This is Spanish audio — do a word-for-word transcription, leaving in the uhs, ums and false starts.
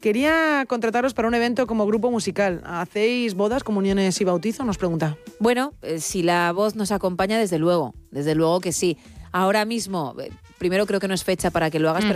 quería contrataros para un evento como grupo musical. ¿Hacéis bodas, comuniones y bautizo? Nos pregunta. Bueno, eh, si la voz nos acompaña, desde luego, desde luego que sí. Ahora mismo, eh, primero creo que no es fecha para que lo hagas, Mm. pero